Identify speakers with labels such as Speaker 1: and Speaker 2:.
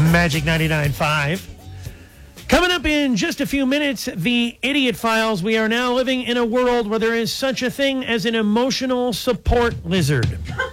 Speaker 1: Magic 99.5. Coming up in just a few minutes, the Idiot Files. We are now living in a world where there is such a thing as an emotional support lizard.